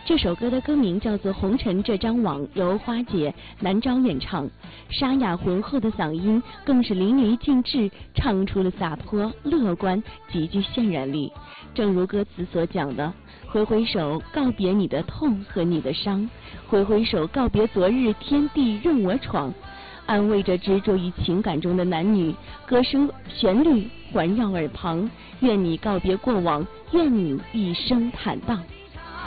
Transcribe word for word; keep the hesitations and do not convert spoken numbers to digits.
这首歌的歌名叫做《红尘这张网》，由花姐、南昭演唱，沙哑浑厚的嗓音更是淋漓尽致，唱出了洒脱、乐观，极具渲染力。正如歌词所讲的，挥挥手告别你的痛和你的伤，挥挥手告别昨日天地任我闯，安慰着执着于情感中的男女，歌声旋律环绕耳旁，愿你告别过往，愿你一生坦荡。